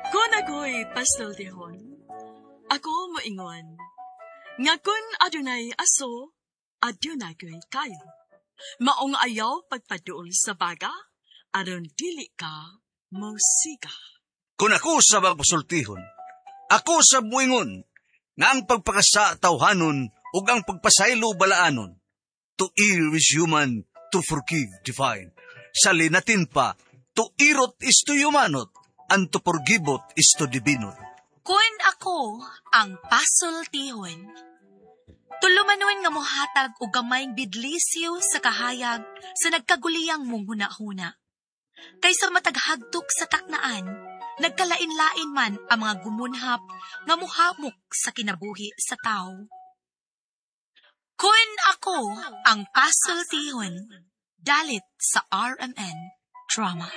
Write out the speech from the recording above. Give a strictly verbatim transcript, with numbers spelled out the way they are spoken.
Kung ako'y pasultihon, ako moingon. Nga kun adunay aso, adunay ko'y kayo. Maong ayaw pagpaduol sa baga, aron dili ka musika. Kung ako sa magpasultihon, ako sa buingon, nga ang pagpakasa tawhanon ug ang pagpasaylo balaanon. To err is human, to forgive divine. Sa linatin pa, to irot is to humanot, and to forgivot is to divinot. Kun ako ang pasultihon, tulumanon nga mohatag og gamayng bidlisyo sa kahayag sa nagkaguliyang mong hunahuna. Kaysa mataghagtok sa taknaan, nagkalain-lain man ang mga gumunhap nga muhamok sa kinabuhi sa tao. Kun ako ang pasultihon, dalit sa R M N Drama.